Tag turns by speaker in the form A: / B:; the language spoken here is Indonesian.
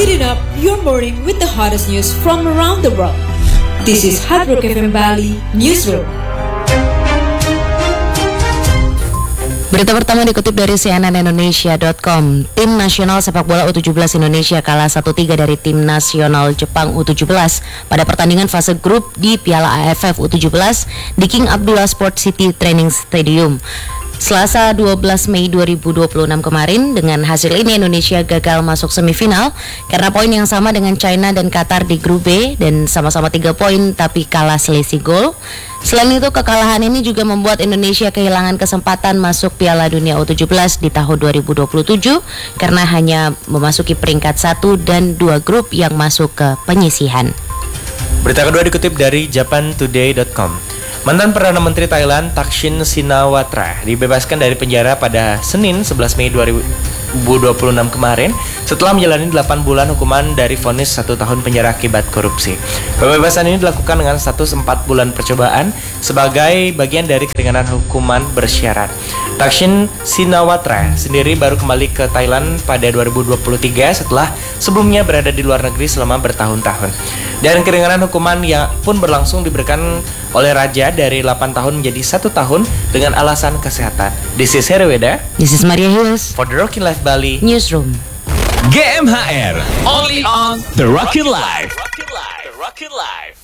A: Sweeten up your morning with the hottest news from around the world. This is Hard Rock FM Bali Newsroom.
B: Berita pertama dikutip dari cnnindonesia.com. Tim nasional sepak bola U17 Indonesia kalah 1-3 dari tim nasional Jepang U17 pada pertandingan fase grup di Piala AFF U17 di King Abdullah Sport City Training Stadium. Selasa 12 Mei 2026 kemarin, dengan hasil ini Indonesia gagal masuk semifinal karena poin yang sama dengan China dan Qatar di grup B dan sama-sama 3 poin tapi kalah selisih gol. Selain itu, kekalahan ini juga membuat Indonesia kehilangan kesempatan masuk Piala Dunia U17 di tahun 2027 karena hanya memasuki peringkat 1 dan 2 grup yang masuk ke penyisihan.
C: Berita kedua dikutip dari japantoday.com. Mantan Perdana Menteri Thailand Thaksin Shinawatra dibebaskan dari penjara pada Senin 11 Mei 2026 kemarin setelah menjalani 8 bulan hukuman dari vonis 1 tahun penjara akibat korupsi. Pembebasan ini dilakukan dengan status 4 bulan percobaan sebagai bagian dari keringanan hukuman bersyarat. Thaksin Shinawatra sendiri baru kembali ke Thailand pada 2023 setelah sebelumnya berada di luar negeri selama bertahun-tahun. Dan keringanan hukuman yang pun berlangsung diberikan oleh Raja dari 8 tahun menjadi 1 tahun dengan alasan kesehatan. This is Herweda.
B: This is Maria Hills
C: For the Rockin' Life Bali
B: Newsroom.
D: GMHR, only on The Rockin' Life.